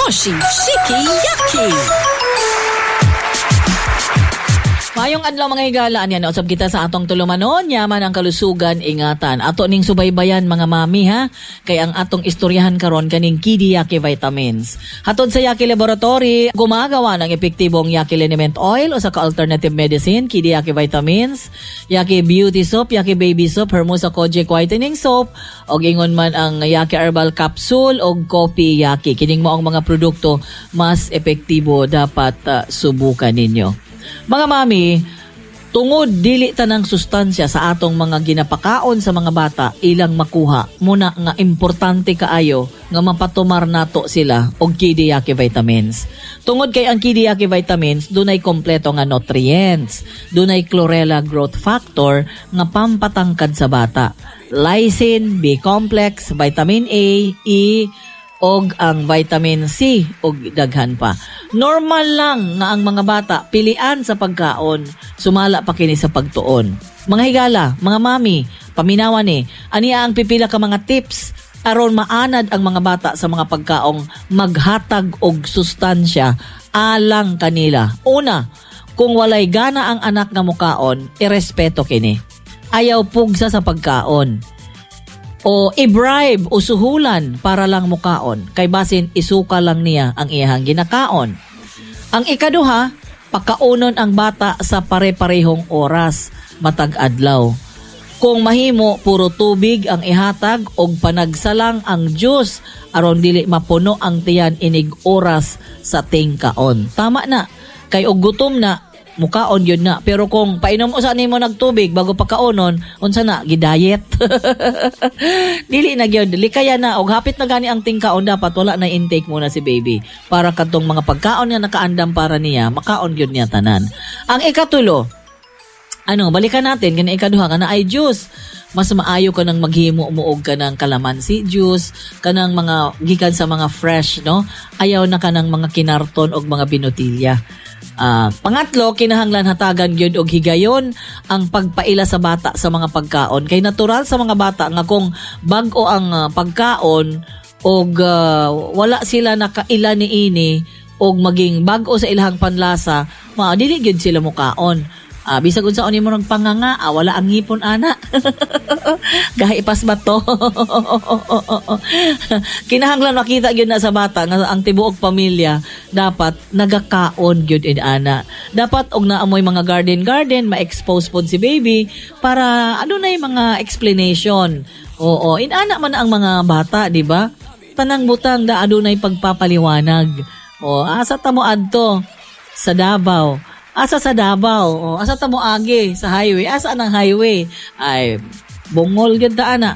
Moshi Shiki Yaki. Mayong adlaw mga higalaan yan. Usab kita sa atong tulumanon. Yaman ang kalusugan, ingatan. Ato ning subaybayan mga mami ha. Kay ang atong istoryahan karon kaning Kidi Yaki Vitamins. Hatod sa Yaki Laboratory, gumagawa ng epektibong Yaki Liniment Oil o sa ka-alternative medicine, Kidi Yaki Vitamins, Yaki Beauty Soap, Yaki Baby Soap, Hermosa Kojic Whitening Soap, o ingon man ang Yaki Herbal Capsule o Kopi Yaki. Kining mo ang mga produkto mas epektibo dapat subukan ninyo. Mga mami, tungod dili tanang sustansya sa atong mga ginapakaon sa mga bata ilang makuha, muna nga importante kaayo nga mapatumar nato sila og Kidi Yaki Vitamins. Tungod kay ang Kidi Yaki Vitamins dunay kompleto nga nutrients, dunay chlorella growth factor nga pampatangkad sa bata, lysine, B-complex, vitamin A, E, og ang vitamin C og daghan pa. Normal lang nga ang mga bata pilian sa pagkaon, sumala pa kini sa pagtuon. Mga higala, mga mami, paminawan aniya ang pipila ka mga tips aron maanad ang mga bata sa mga pagkaong maghatag og sustansya alang kanila. Una, kung walay gana ang anak nga mukaon, irespeto kini. Ayaw pugsa sa pagkaon. O i-bribe o suhulan para lang mukaon, kay basin isuka lang niya ang iyang ginakaon. Ang ikaduha, pakaunon ang bata sa pare-parehong oras, matag adlaw. Kung mahimo, puro tubig ang ihatag og panagsalang ang juice aron dili mapuno ang tiyan inig oras sa tingkaon. Tama na, kay og gutom na, mukaon yun na. Pero kung painom usa nimo nagtubig bago pagkaonon, unsa na gidayet. Dili na gyud, likaya na og hapit na gani ang tingkaon, dapat wala na intake muna si baby para kadtong mga pagkaon nga nakaandam para niya makaon gyud niya tanan. Ang ikatulo, balikan natin kani ikaduha kana ay juice. Mas maayo ka nang maghimo umuog ka ng kalamansi juice, kanang mga gikan sa mga fresh, no? Ayaw na kanang mga kinarton og mga binotilya. Pangatlo, kinahanglan hatagan gyud og higayon ang pagpaila sa bata sa mga pagkaon. Kay natural sa mga bata nga kung bag-o ang pagkaon og wala sila nakaila niini og maging bag-o sa ilahang panlasa, dili gyud sila mukaon. Bisag unsaon nimo ng panganga, wala ang ngipon ana. Gahipas ba to? Kinahanglan makita gyud na sa bata nga ang tibuok pamilya dapat nagakaon gyud ana. Dapat og naamoy mga garden ma-expose pod si baby para adunay mga explanation. Oo, inana man ang mga bata, di ba? Tanang butang da adunay pagpapaliwanag. Asa ta mo adto sa Davao? Asa sa Davao? Asa ta mo agi sa highway? Asa ang highway? Ay, bungol gyud ta ana.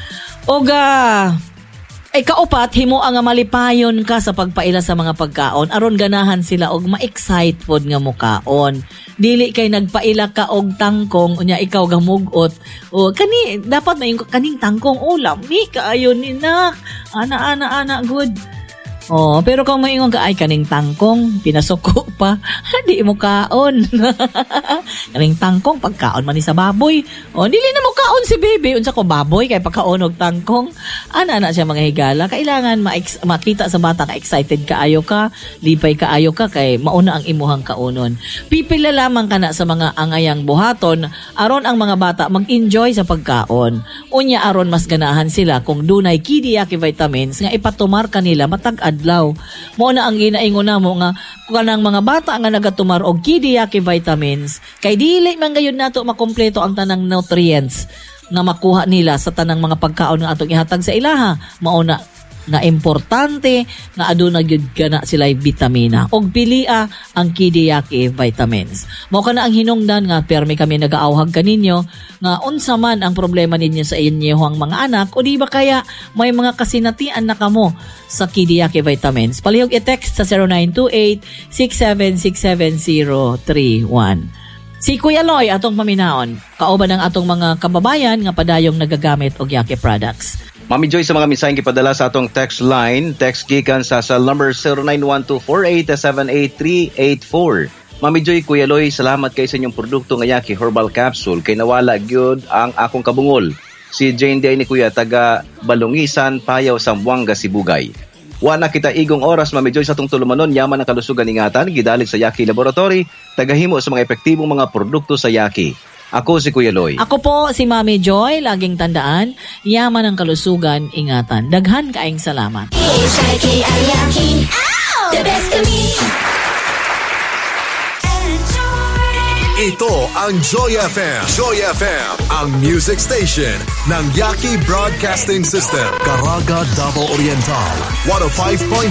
Kaupat, himo ang malipayon ka sa pagpaila sa mga pagkaon aron ganahan sila og ma-excite pod nga mukaon. Dili kay nagpaila ka og tangkong unya ikaw gamugot. Kani dapat na kaning tangkong lami kaayo ni nak. Ana good. Pero kung maingon ka, ay kaning tangkong, pinasuko pa, di mo kaon. Kaning tangkong, pagkaon man ni sa baboy. Dili na mo kaon si baby. Unsa ko baboy, kay pagkaon og tangkong. Ana siya mga higala. Kailangan makita sa bata ka, excited kaayo ka, lipay kaayo ka, kay mauna ang imuhang kaunon. Pipila lamang ka na sa mga angayang buhaton, aron ang mga bata mag-enjoy sa pagkaon. Unya aron mas ganahan sila kung dunay Kidi Yaki Vitamins nga ipatumar kanila matag adlaw. Mo na ang ginaingon namo nga kanang mga bata nga nagatumar og Kidi Yaki Vitamins kay dili man gayud nato makompleto ang tanang nutrients nga makuha nila sa tanang mga pagkaon nga atong ihatag sa ilaha. Mao na nga importante nga aduna gyud kana sila bitamina og pilia ang Kidi Yaki Vitamins. Mao kana ang hinungdan nga permi kami nagaawhag kaninyo nga unsa man ang problema ninyo sa inyong mga anak o di ba kaya may mga kasinatian na kamo sa Kidi Yaki Vitamins. Palihog i-text sa 0928-676-7031. Si Kuya Loy atong paminaon, kauban ng atong mga kababayan nga padayong nagagamit og Yaki products. Mami Joy, sa mga misaheng ipadala sa atong text line, text gikan sa number 091248783884. Mami Joy, Kuya Loy, salamat kay sa inyong produkto nga Yaki Herbal Capsule kay nawala gyud ang akong kabungol. Si Jane Day ni Kuya taga Balungisan, Payaw, Zamboanga, Sibugay. Wala kita igong oras, Mami Joy, sa itong tulumanon, yaman ang kalusugan ingatan, gidalig sa Yaki Laboratory, tagahimo sa mga epektibong mga produkto sa Yaki. Ako si Kuya Loy. Ako po si Mami Joy, laging tandaan, yaman ang kalusugan ingatan. Daghan kaayong salamat. Ito ang Joy FM. Joy FM, ang music station ng Yaki Broadcasting System. Caraga, Davao Oriental. 105.5